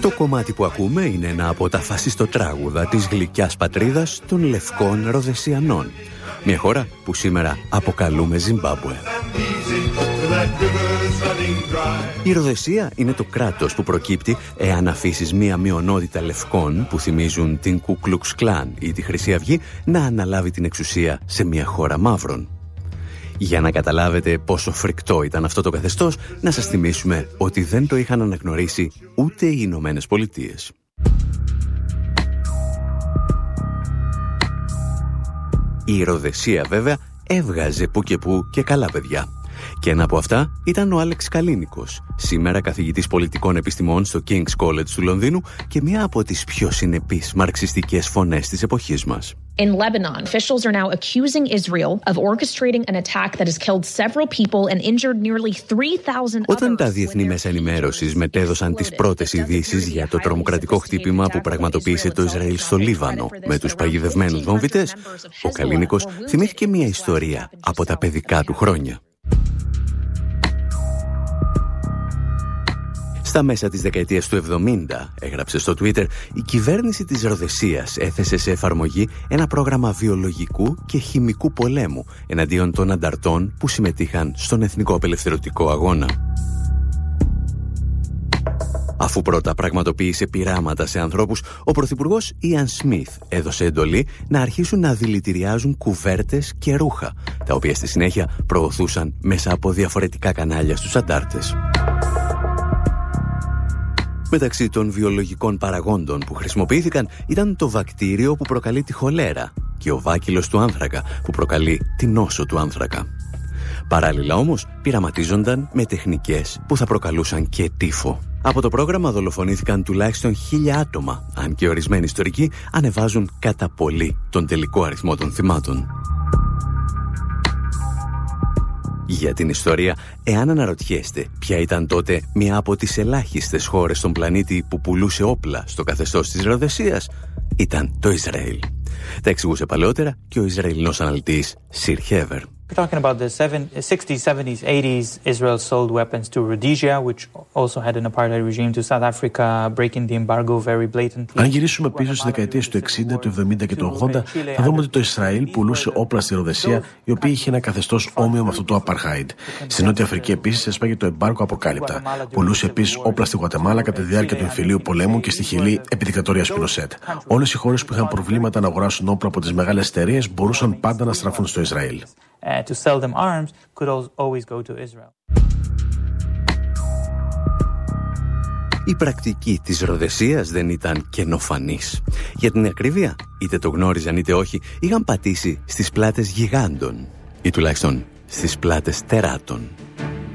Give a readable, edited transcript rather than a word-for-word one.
Το κομμάτι που ακούμε είναι ένα από τα φασιστοτράγουδα της γλυκιάς πατρίδας των Λευκών Ροδεσιανών. Μια χώρα που σήμερα αποκαλούμε Ζιμπάμπουε. Η Ροδεσία είναι το κράτος που προκύπτει εάν αφήσεις μία μειονότητα λευκών που θυμίζουν την Κου Κλουξ Κλάν ή τη Χρυσή Αυγή να αναλάβει την εξουσία σε μια χώρα μαύρων. Για να καταλάβετε πόσο φρικτό ήταν αυτό το καθεστώς, να σας θυμίσουμε ότι δεν το είχαν αναγνωρίσει ούτε οι Ηνωμένες Πολιτείες. Η Ροδεσία βέβαια έβγαζε που και που και καλά παιδιά. Και ένα από αυτά ήταν ο Άλεξ Καλίνικος, σήμερα καθηγητής πολιτικών επιστημών στο King's College του Λονδίνου και μία από τις πιο συνεπείς μαρξιστικές φωνές της εποχής μας. In Lebanon, officials are now accusing Israel of orchestrating an attack that has killed several people and injured nearly 3,000 others. Όταν τα διεθνή μέσα ενημέρωσης μετέδωσαν τις πρώτες ειδήσεις για το τρομοκρατικό χτύπημα που πραγματοποίησε το Ισραήλ στο Λίβανο με τους παγιδευμένους βομβιτές, ο Καλίνικος θυμήθηκε μια ιστορία από τα παιδικά του χρόνια. Στα μέσα της δεκαετίας του 70, έγραψε στο Twitter, η κυβέρνηση της Ροδεσίας έθεσε σε εφαρμογή ένα πρόγραμμα βιολογικού και χημικού πολέμου εναντίον των ανταρτών που συμμετείχαν στον εθνικό απελευθερωτικό αγώνα. Αφού πρώτα πραγματοποίησε πειράματα σε ανθρώπους, ο πρωθυπουργός Ιαν Σμιθ έδωσε εντολή να αρχίσουν να δηλητηριάζουν κουβέρτες και ρούχα, τα οποία στη συνέχεια προωθούσαν μέσα από διαφορετικά κανάλια στους αντάρτες. Μεταξύ των βιολογικών παραγόντων που χρησιμοποιήθηκαν ήταν το βακτήριο που προκαλεί τη χολέρα και ο βάκυλος του άνθρακα που προκαλεί τη νόσο του άνθρακα. Παράλληλα όμως πειραματίζονταν με τεχνικές που θα προκαλούσαν και τύφο. Από το πρόγραμμα δολοφονήθηκαν τουλάχιστον 1.000 άτομα, αν και ορισμένοι ιστορικοί ανεβάζουν κατά πολύ τον τελικό αριθμό των θυμάτων. Για την ιστορία, εάν αναρωτιέστε ποια ήταν τότε μια από τις ελάχιστες χώρες στον πλανήτη που πουλούσε όπλα στο καθεστώς της Ροδεσίας, ήταν το Ισραήλ. Τα εξηγούσε παλαιότερα και ο Ισραηλινός αναλυτής Σιρ Χέβερ. We're talking about the 60s, 70s, 80s. Israel sold weapons to Rhodesia, which also had an apartheid regime, to South Africa, breaking the embargo very blatantly. Αν γυρίσουμε πίσω στις δεκαετίες του 60, του 70 και του 80, θα δούμε ότι το Ισραήλ πουλούσε όπλα στη Ροδεσία, η οποία είχε ένα καθεστώς όμοιο με αυτό του apartheid. Στη Νότια Αφρική επίσης έσπαγε το εμπάργκο αποκάλυπτα. Πουλούσε επίσης όπλα στη Γουατεμάλα κατά τη διάρκεια του εμφυλίου πολέμου και στη Χιλή επί δικτατορίας Πινοσέτ. Όλες οι χώρες που είχαν προβλήματα να αγοράσουν όπλα από τις μεγάλες εταιρείες μπορούσαν πάντα να στραφούν στο Ισραήλ. To sell them arms could always go to Israel. Η πρακτική της Ροδεσίας δεν ήταν καινοφανής. Για την ακρίβεια, είτε το γνώριζαν είτε όχι, είχαν πατήσει στις πλάτες γιγάντων ή τουλάχιστον στις πλάτες τεράτων.